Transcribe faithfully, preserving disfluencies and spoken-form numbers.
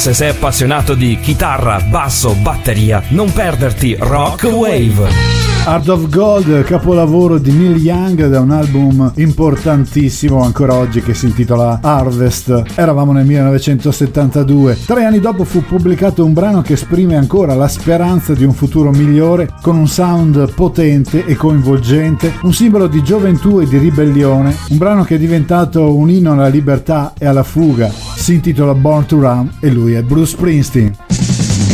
Se sei appassionato di chitarra, basso, batteria, non perderti Rock Wave. Heart of Gold, capolavoro di Neil Young, da un album importantissimo ancora oggi che si intitola Harvest. Eravamo nel millenovecentosettantadue. Tre anni dopo fu pubblicato un brano che esprime ancora la speranza di un futuro migliore, con un sound potente e coinvolgente, un simbolo di gioventù e di ribellione, un brano che è diventato un inno alla libertà e alla fuga. Si intitola Born to Run e lui è Bruce Springsteen.